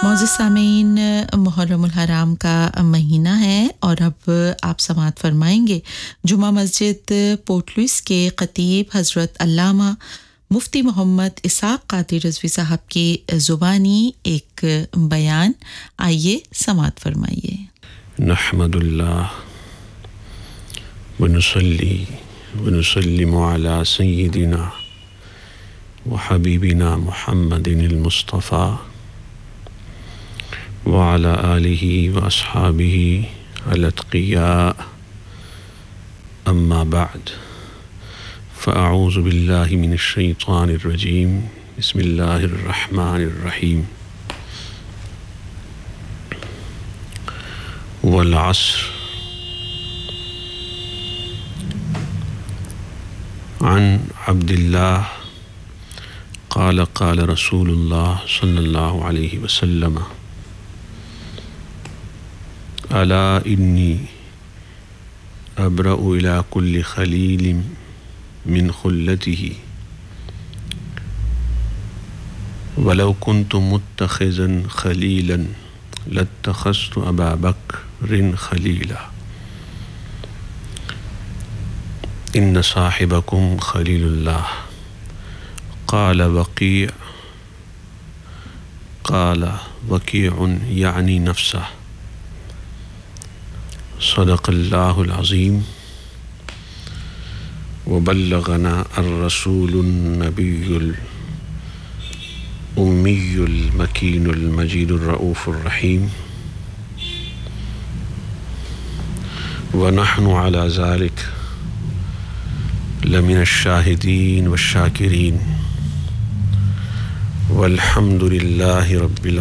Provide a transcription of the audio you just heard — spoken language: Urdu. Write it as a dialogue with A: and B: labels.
A: معزز سامعین، محرم الحرام کا مہینہ ہے اور اب آپ سماعت فرمائیں گے جمعہ مسجد پورٹ لوئس کے خطیب حضرت علامہ مفتی محمد اسحاق قادری رضوی صاحب کی زبانی ایک بیان. آئیے سماعت فرمائیے.
B: نحمد اللہ ونصلی ونسلم علی سیدنا وحبیبنا محمد المصطفیٰ وعلى آله وأصحابه الأتقياء. أما بعد فأعوذ بالله من الشيطان الرجيم. بسم الله الرحمن الرحيم. والعصر. عن عبد الله قال قال رسول الله صلى الله عليه وسلم ألا إني أبرأ إلى كل خليل من خلته ولو كنت متخذا خليلا لاتخذت أبا بكر خليلا إن صاحبكم خليل الله. قال وكيع يعني نفسه. صدق الله العظيم وبلغنا الرسول النبي الأمي المكين المجيد الرؤوف الرحيم ونحن على ذلك لمن الشاهدين والشاكرين والحمد لله رب العالمين.